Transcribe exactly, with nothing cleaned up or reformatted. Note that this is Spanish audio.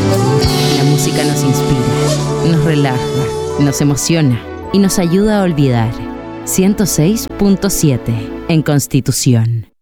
La música nos inspira, nos relaja, nos emociona y nos ayuda a olvidar. ciento seis punto siete en Constitución.